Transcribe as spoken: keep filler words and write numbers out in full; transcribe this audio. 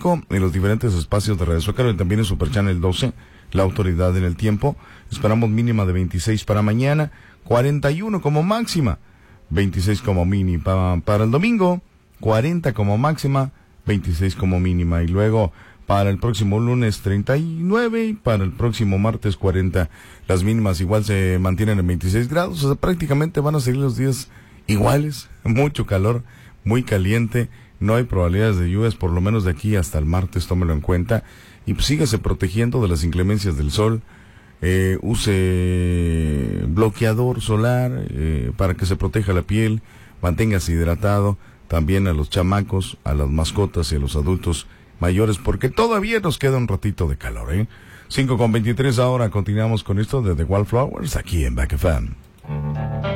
cinco en los diferentes espacios de Radio Zócalo y también en Super Channel doce, La Autoridad en el Tiempo. Esperamos mínima de veintiséis para mañana, cuarenta y uno como máxima, veintiséis como mini para, para el domingo, cuarenta como máxima, veintiséis como mínima, y luego para el próximo lunes treinta y nueve y para el próximo martes cuarenta. Las mínimas igual se mantienen en veintiséis grados, o sea, prácticamente van a seguir los días iguales, mucho calor, muy caliente, no hay probabilidades de lluvias por lo menos de aquí hasta el martes, tómelo en cuenta, y pues síguese protegiendo de las inclemencias del sol, eh, use bloqueador solar eh, para que se proteja la piel, manténgase hidratado, también a los chamacos, a las mascotas y a los adultos mayores, porque todavía nos queda un ratito de calor, ¿eh? cinco con veintitrés ahora, continuamos con esto de The Wallflowers aquí en Back F M.